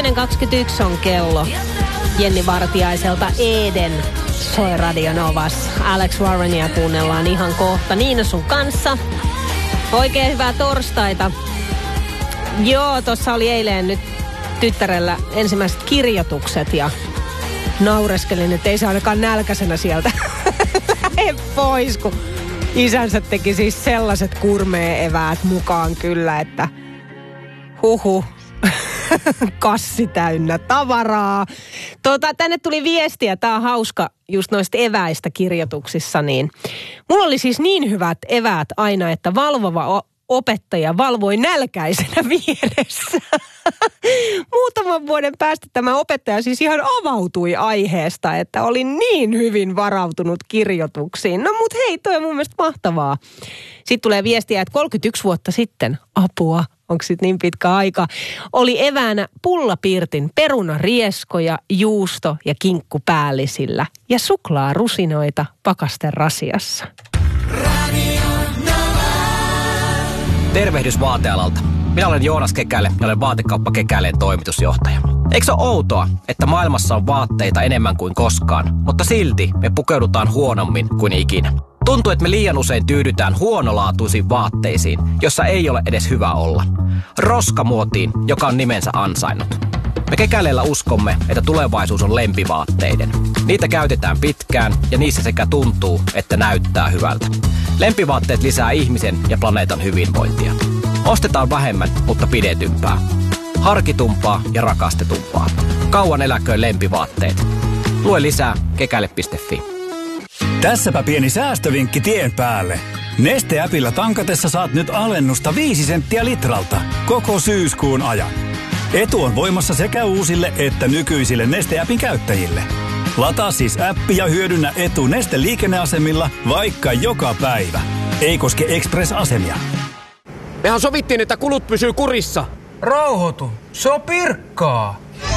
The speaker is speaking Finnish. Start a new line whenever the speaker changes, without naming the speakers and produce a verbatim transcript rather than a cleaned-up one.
kymmenen kaksikymmentäyksi on kello. Jenni Vartiaiselta Eden soi Radio Novas. Alex Warrenia kuunnellaan ihan kohta. Niina sun kanssa. Oikein hyvää torstaita. Joo, tossa oli eilen nyt tyttärellä ensimmäiset kirjoitukset ja naureskelin, että ei se ainakaan nälkäisenä sieltä lähde pois, kun isänsä teki siis sellaiset kurmee-eväät mukaan kyllä, että huhu, kassi täynnä tavaraa. Tota, tänne tuli viestiä, tää on hauska just noista eväistä kirjoituksissa, niin mulla oli siis niin hyvät eväät aina, että valvova opettaja valvoi nälkäisenä vieressä. Muutaman vuoden päästä tämä opettaja siis ihan avautui aiheesta, että oli niin hyvin varautunut kirjoituksiin. No mut hei, toi on mun mielestä mahtavaa. Sitten tulee viestiä, että kolmekymmentäyksi vuotta sitten, apua, onko sitten niin pitkä aika, oli eväänä pullapirtin perunarieskoja, juusto ja kinkku päällisillä ja suklaarusinoita pakasten rasiassa.
Tervehdys vaatealalta. Minä olen Joonas Kekäle ja olen Vaatekauppa Kekäleen toimitusjohtaja. Eikö se ole outoa, että maailmassa on vaatteita enemmän kuin koskaan, mutta silti me pukeudutaan huonommin kuin ikinä? Tuntuu, että me liian usein tyydytään huonolaatuisiin vaatteisiin, jossa ei ole edes hyvä olla. Roskamuotiin, joka on nimensä ansainnut. Me Kekäleellä uskomme, että tulevaisuus on lempivaatteiden. Niitä käytetään pitkään ja niissä sekä tuntuu, että näyttää hyvältä. Lempivaatteet lisää ihmisen ja planeetan hyvinvointia. Ostetaan vähemmän, mutta pidetympää. Harkitumpaa ja rakastetumpaa. Kauan eläköön lempivaatteet. Lue lisää kekäle piste fi.
Tässäpä pieni säästövinkki tien päälle. Neste-äpillä tankatessa saat nyt alennusta viisi senttiä litralta koko syyskuun ajan. Etu on voimassa sekä uusille että nykyisille Neste-äpin käyttäjille. Lataa siis appi ja hyödynnä etu Neste-liikenneasemilla vaikka joka päivä. Ei koske Express-asemia.
Mehän sovittiin, että kulut pysyy kurissa.
Rauhoitu, se on Pirkkaa.